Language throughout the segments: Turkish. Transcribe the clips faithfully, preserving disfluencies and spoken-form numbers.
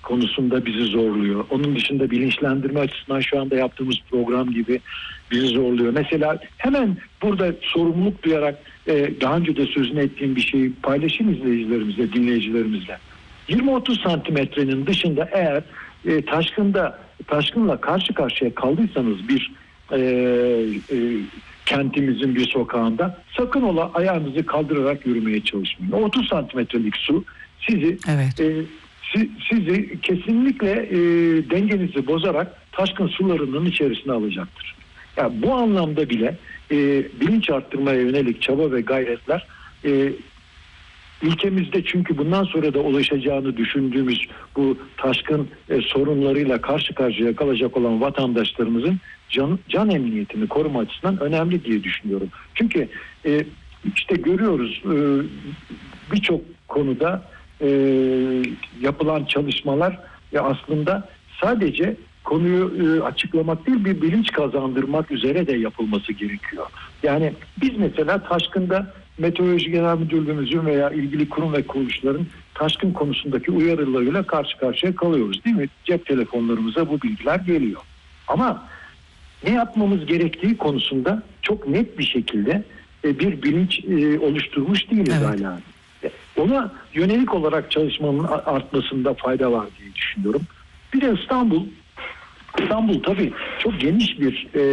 konusunda bizi zorluyor. Onun dışında bilinçlendirme açısından şu anda yaptığımız program gibi bizi zorluyor. Mesela hemen burada sorumluluk duyarak e, daha önce de sözünü ettiğim bir şeyi paylaşayım izleyicilerimizle, dinleyicilerimizle. yirmi otuz santimetrenin dışında eğer e, taşkında taşkınla karşı karşıya kaldıysanız bir e, e, kentimizin bir sokağında sakın ola ayağınızı kaldırarak yürümeye çalışmayın. O otuz santimetrelik su sizi evet. e, si, sizi kesinlikle e, dengenizi bozarak taşkın sularının içerisine alacaktır. Yani bu anlamda bile e, bilinç arttırmaya yönelik çaba ve gayretler e, ülkemizde, çünkü bundan sonra da ulaşacağını düşündüğümüz bu taşkın e, sorunlarıyla karşı karşıya kalacak olan vatandaşlarımızın can, can emniyetini koruma açısından önemli diye düşünüyorum. Çünkü e, işte görüyoruz e, birçok konuda e, yapılan çalışmalar ya aslında sadece konuyu e, açıklamak değil, bir bilinç kazandırmak üzere de yapılması gerekiyor. Yani biz mesela taşkında Meteoroloji Genel Müdürlüğümüzün veya ilgili kurum ve kuruluşların taşkın konusundaki uyarılarıyla karşı karşıya kalıyoruz, değil mi? Cep telefonlarımıza bu bilgiler geliyor. Ama ne yapmamız gerektiği konusunda çok net bir şekilde e, bir bilinç e, oluşturmuş değiliz evet. hala. Ona yönelik olarak çalışmanın artmasında fayda var diye düşünüyorum. Bir de İstanbul, İstanbul tabii çok geniş bir e,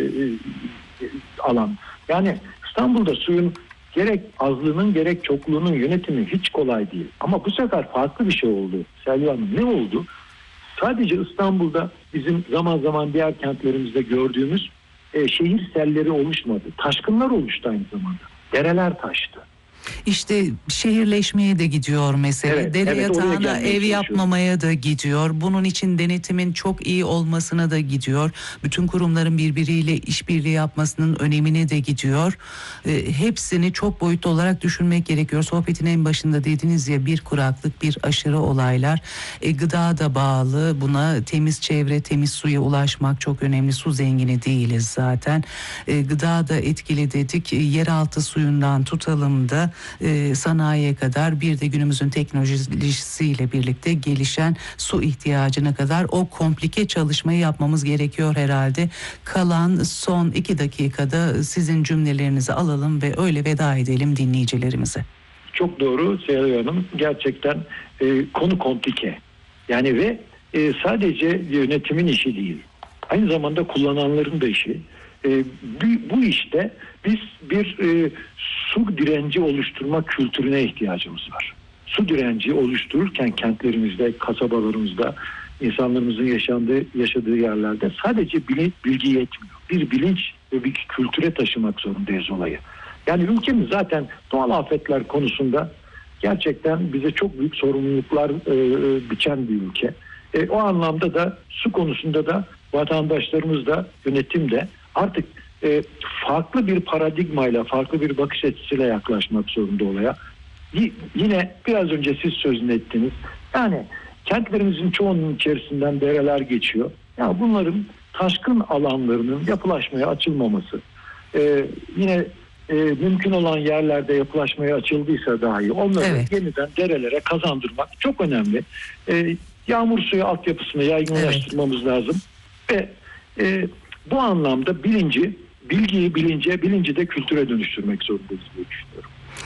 e, alan. Yani İstanbul'da suyun gerek azlığının gerek çokluğunun yönetimi hiç kolay değil. Ama bu sefer farklı bir şey oldu. Selvi Hanım, ne oldu? Sadece İstanbul'da bizim zaman zaman diğer kentlerimizde gördüğümüz e, şehir selleri oluşmadı. Taşkınlar oluştu aynı zamanda. Dereler taştı. İşte şehirleşmeye de gidiyor mesela. Evet, Dere evet, yatağına ev yapmamaya da gidiyor. Bunun için denetimin çok iyi olmasına da gidiyor. Bütün kurumların birbiriyle işbirliği yapmasının önemine de gidiyor. E, hepsini çok boyutlu olarak düşünmek gerekiyor. Sohbetin en başında dediniz ya, bir kuraklık, bir aşırı olaylar. E, gıda da bağlı buna. Temiz çevre, temiz suya ulaşmak çok önemli. Su zengini değiliz zaten. E, gıda da etkili dedik. E, yeraltı suyundan tutalım da e, sanayiye kadar, bir de günümüzün teknolojisiyle birlikte gelişen su ihtiyacına kadar o komplike çalışmayı yapmamız gerekiyor herhalde. Kalan son iki dakikada sizin cümlelerinizi alalım ve öyle veda edelim dinleyicilerimize. Çok doğru Selvi Hanım. Gerçekten e, konu komplike. Yani ve e, sadece yönetimin işi değil. Aynı zamanda kullananların da işi. E, bu, bu işte biz bir e, su direnci oluşturma kültürüne ihtiyacımız var. Su direnci oluştururken kentlerimizde, kasabalarımızda, insanlarımızın yaşandığı, yaşadığı yerlerde sadece bilgi, bilgi yetmiyor. Bir bilinç ve bir kültüre taşımak zorundayız olayı. Yani ülkemiz zaten doğal afetler konusunda gerçekten bize çok büyük sorumluluklar e, biçen bir ülke. E, o anlamda da su konusunda da vatandaşlarımız da, yönetim de artık e, farklı bir paradigmayla, farklı bir bakış açısıyla yaklaşmak zorunda olaya. Y- yine biraz önce siz sözünü ettiniz. Yani kentlerimizin çoğunun içerisinden dereler geçiyor. Yani bunların taşkın alanlarının yapılaşmaya açılmaması, e, yine e, mümkün olan yerlerde yapılaşmaya açıldıysa dahi onları evet. yeniden derelere kazandırmak çok önemli. E, yağmur suyu altyapısını yaygınlaştırmamız evet. lazım ve e, bu anlamda bilinci, bilgiyi bilince, bilinci de kültüre dönüştürmek zorundayız diye düşünüyorum.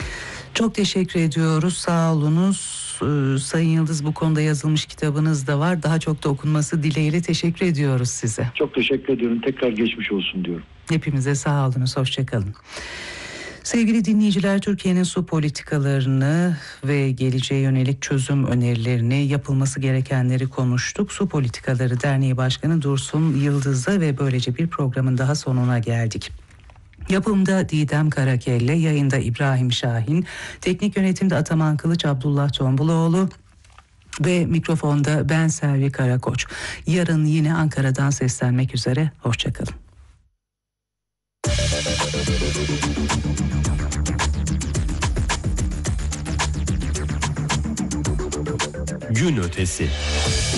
Çok teşekkür ediyoruz. Sağ olunuz. Ee, Sayın Yıldız, bu konuda yazılmış kitabınız da var. Daha çok da okunması dileğiyle teşekkür ediyoruz size. Çok teşekkür ediyorum. Tekrar geçmiş olsun diyorum. Hepimize sağ olunuz. Hoşçakalın. Sevgili dinleyiciler, Türkiye'nin su politikalarını ve geleceğe yönelik çözüm önerilerini, yapılması gerekenleri konuştuk. Su Politikaları Derneği Başkanı Dursun Yıldız'la ve böylece bir programın daha sonuna geldik. Yapımda Didem Karakelle, yayında İbrahim Şahin, teknik yönetimde Ataman Kılıç, Abdullah Tombuloğlu ve mikrofonda ben Selvi Karakoç. Yarın yine Ankara'dan seslenmek üzere. Hoşçakalın. Gün ötesi.